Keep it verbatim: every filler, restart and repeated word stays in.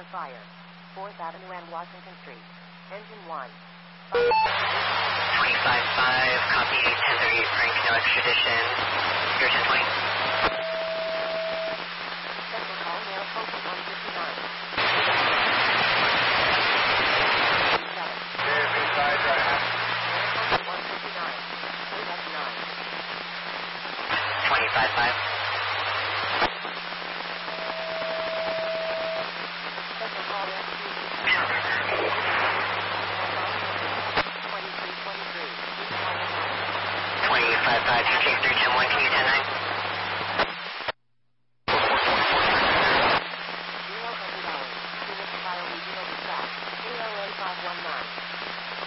fire. fourth Avenue and Washington Street. Engine one. twenty-five five, copy ten thirty-eight Frank, no extradition. You're ten twenty. Central call, mail function one fifty-nine. one fifty-nine. twenty-five five. Central call, twenty-three twenty-three. twenty-five five, two six three ten one, can you ten nine?